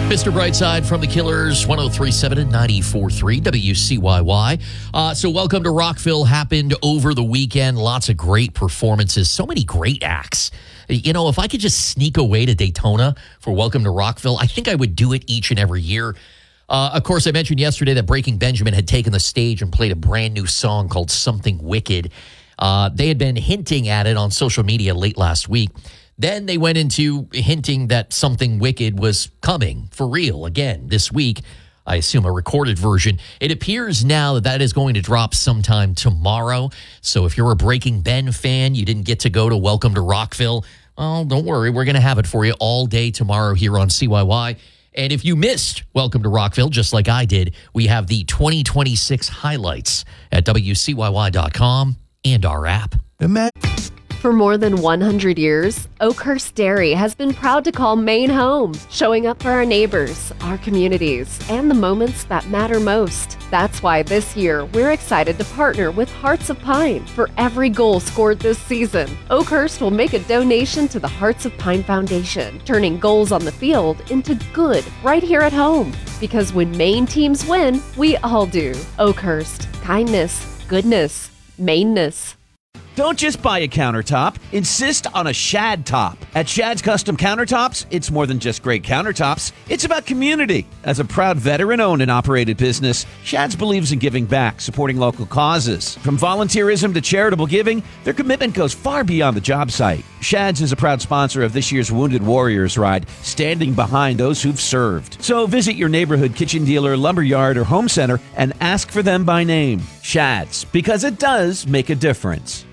Mr. Brightside from the Killers, 103.7 and 94.3 WCYY. So welcome to Rockville happened over the weekend. Lots of great performances. So many great acts. You know, if I could just sneak away to Daytona for Welcome to Rockville, I think I would do it each and every year. Of course, I mentioned yesterday that Breaking Benjamin had taken the stage and played a brand new song called Something Wicked. They had been hinting at it on social media late last week. Then they went into hinting that Something Wicked was coming for real again this week. I assume a recorded version. It appears now that that is going to drop sometime tomorrow. So if you're a Breaking Ben fan, you didn't get to go to Welcome to Rockville, well, don't worry. We're going to have it for you all day tomorrow here on CYY. And if you missed Welcome to Rockville, just like I did, we have the 2026 highlights at WCYY.com and our app. For more than 100 years, Oakhurst Dairy has been proud to call Maine home, showing up for our neighbors, our communities, and the moments that matter most. That's why this year, we're excited to partner with Hearts of Pine. For every goal scored this season, Oakhurst will make a donation to the Hearts of Pine Foundation, turning goals on the field into good right here at home. Because when Maine teams win, we all do. Oakhurst, kindness, goodness, Maineness. Don't just buy a countertop. Insist on a Shad top. At Shad's Custom Countertops, it's more than just great countertops. It's about community. As a proud veteran-owned and operated business, Shad's believes in giving back, supporting local causes. From volunteerism to charitable giving, their commitment goes far beyond the job site. Shad's is a proud sponsor of this year's Wounded Warriors Ride, standing behind those who've served. So visit your neighborhood kitchen dealer, lumberyard, or home center and ask for them by name. Shad's, because it does make a difference.